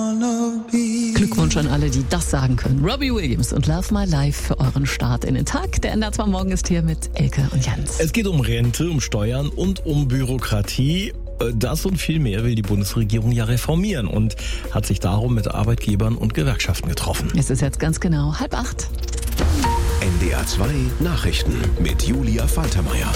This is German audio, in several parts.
Glückwunsch an alle, die das sagen können. Robbie Williams und Love My Life für euren Start in den Tag. Der NDR 2 Morgen ist hier mit Elke und Jens. Es geht um Rente, um Steuern und um Bürokratie. Das und viel mehr will die Bundesregierung ja reformieren und hat sich darum mit Arbeitgebern und Gewerkschaften getroffen. Es ist jetzt ganz genau 7:30. NDR 2 Nachrichten mit Julia Faltermeier.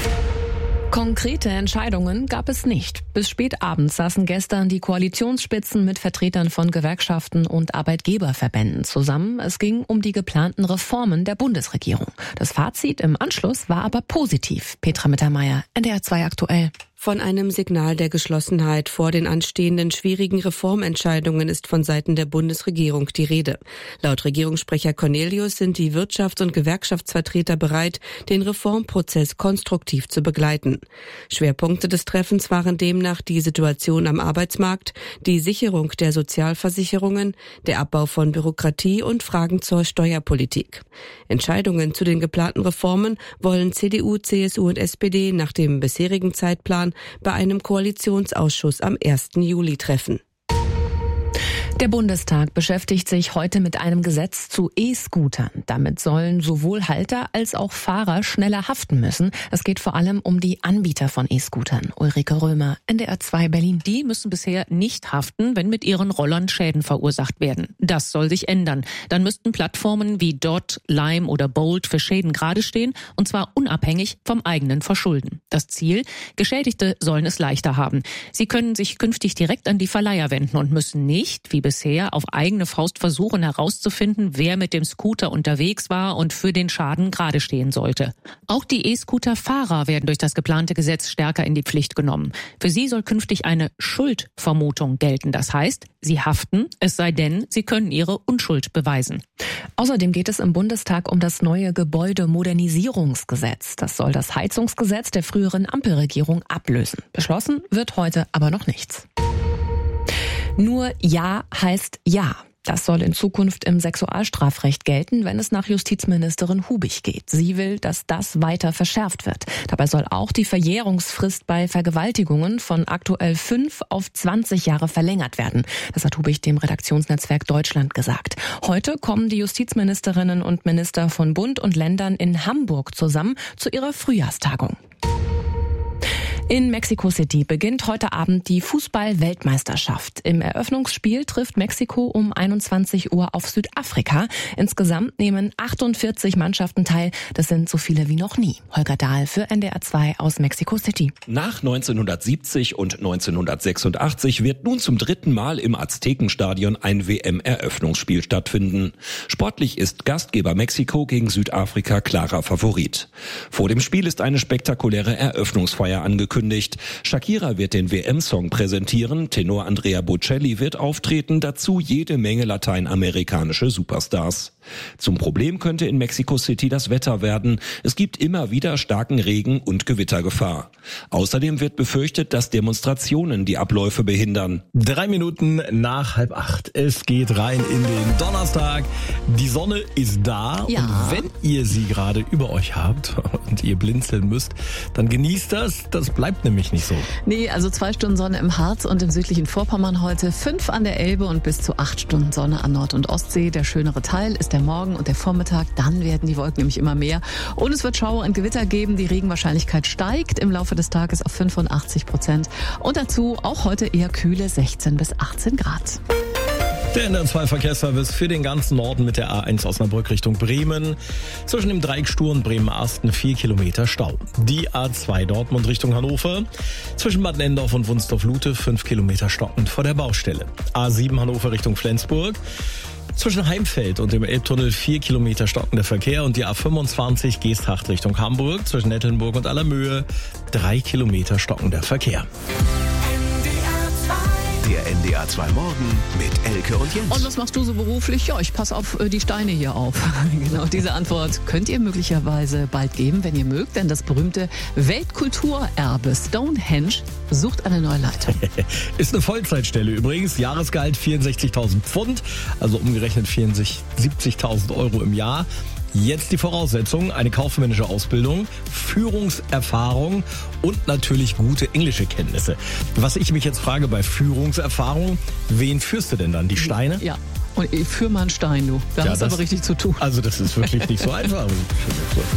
Konkrete Entscheidungen gab es nicht. Bis spät abends saßen gestern die Koalitionsspitzen mit Vertretern von Gewerkschaften und Arbeitgeberverbänden zusammen. Es ging um die geplanten Reformen der Bundesregierung. Das Fazit im Anschluss war aber positiv. Petra Mittermeier, NDR 2 aktuell. Von einem Signal der Geschlossenheit vor den anstehenden schwierigen Reformentscheidungen ist von Seiten der Bundesregierung die Rede. Laut Regierungssprecher Cornelius sind die Wirtschafts- und Gewerkschaftsvertreter bereit, den Reformprozess konstruktiv zu begleiten. Schwerpunkte des Treffens waren demnach die Situation am Arbeitsmarkt, die Sicherung der Sozialversicherungen, der Abbau von Bürokratie und Fragen zur Steuerpolitik. Entscheidungen zu den geplanten Reformen wollen CDU, CSU und SPD nach dem bisherigen Zeitplan bei einem Koalitionsausschuss am 1. Juli treffen. Der Bundestag beschäftigt sich heute mit einem Gesetz zu E-Scootern. Damit sollen sowohl Halter als auch Fahrer schneller haften müssen. Es geht vor allem um die Anbieter von E-Scootern. Ulrike Römer, NDR 2 Berlin. Die müssen bisher nicht haften, wenn mit ihren Rollern Schäden verursacht werden. Das soll sich ändern. Dann müssten Plattformen wie Dot, Lime oder Bolt für Schäden gerade stehen, und zwar unabhängig vom eigenen Verschulden. Das Ziel: Geschädigte sollen es leichter haben. Sie können sich künftig direkt an die Verleiher wenden und müssen nicht, wie bisher, auf eigene Faust versuchen herauszufinden, wer mit dem Scooter unterwegs war und für den Schaden gerade stehen sollte. Auch die E-Scooter-Fahrer werden durch das geplante Gesetz stärker in die Pflicht genommen. Für sie soll künftig eine Schuldvermutung gelten. Das heißt, sie haften, es sei denn, sie können ihre Unschuld beweisen. Außerdem geht es im Bundestag um das neue Gebäudemodernisierungsgesetz. Das soll das Heizungsgesetz der früheren Ampelregierung ablösen. Beschlossen wird heute aber noch nichts. Nur Ja heißt Ja. Das soll in Zukunft im Sexualstrafrecht gelten, wenn es nach Justizministerin Hubig geht. Sie will, dass das weiter verschärft wird. Dabei soll auch die Verjährungsfrist bei Vergewaltigungen von aktuell 5 auf 20 Jahre verlängert werden. Das hat Hubig dem Redaktionsnetzwerk Deutschland gesagt. Heute kommen die Justizministerinnen und Minister von Bund und Ländern in Hamburg zusammen zu ihrer Frühjahrstagung. In Mexico City beginnt heute Abend die Fußball-Weltmeisterschaft. Im Eröffnungsspiel trifft Mexiko um 21 Uhr auf Südafrika. Insgesamt nehmen 48 Mannschaften teil. Das sind so viele wie noch nie. Holger Dahl für NDR 2 aus Mexico City. Nach 1970 und 1986 wird nun zum dritten Mal im Aztekenstadion ein WM-Eröffnungsspiel stattfinden. Sportlich ist Gastgeber Mexiko gegen Südafrika klarer Favorit. Vor dem Spiel ist eine spektakuläre Eröffnungsfeier angekündigt. Shakira wird den WM-Song präsentieren, Tenor Andrea Bocelli wird auftreten, dazu jede Menge lateinamerikanische Superstars. Zum Problem könnte in Mexico City das Wetter werden. Es gibt immer wieder starken Regen und Gewittergefahr. Außerdem wird befürchtet, dass Demonstrationen die Abläufe behindern. 3 Minuten nach 7:30. Es geht rein in den Donnerstag. Die Sonne ist da. Ja. Und wenn ihr sie gerade über euch habt und ihr blinzeln müsst, dann genießt das. Das bleibt nämlich nicht so. Nee, also 2 Stunden Sonne im Harz und im südlichen Vorpommern heute, 5 an der Elbe und bis zu 8 Stunden Sonne an Nord- und Ostsee. Der schönere Teil ist der Morgen und der Vormittag. Dann werden die Wolken nämlich immer mehr. Und es wird Schauer und Gewitter geben. Die Regenwahrscheinlichkeit steigt im Laufe des Tages auf 85%. Und dazu auch heute eher kühle 16 bis 18 Grad. Der NDR 2 Verkehrsservice für den ganzen Norden mit der A1 Osnabrück Richtung Bremen. Zwischen dem Dreieck Stur und Bremen-Arsten 4 Kilometer Stau. Die A2 Dortmund Richtung Hannover. Zwischen Bad Nendorf und Wunsdorf-Lute 5 Kilometer stockend vor der Baustelle. A7 Hannover Richtung Flensburg. Zwischen Heimfeld und dem Elbtunnel 4 Kilometer stockender Verkehr und die A25 Geesthacht Richtung Hamburg. Zwischen Nettelnburg und Allermöhe 3 Kilometer stockender Verkehr. Der NDR 2 Morgen mit Elke und Jens. Und was machst du so beruflich? Ja, ich passe auf die Steine hier auf. Genau, diese Antwort könnt ihr möglicherweise bald geben, wenn ihr mögt, denn das berühmte Weltkulturerbe Stonehenge sucht eine neue Leitung. Ist eine Vollzeitstelle übrigens. Jahresgehalt 64.000 Pfund, also umgerechnet 70.000 Euro im Jahr. Jetzt die Voraussetzungen: eine kaufmännische Ausbildung, Führungserfahrung und natürlich gute englische Kenntnisse. Was ich mich jetzt frage bei Führungserfahrung, wen führst du denn dann? Die Steine? Ja. Und ich führe mal einen Stein, du. Da hast du aber richtig zu tun. Also das ist wirklich nicht so einfach.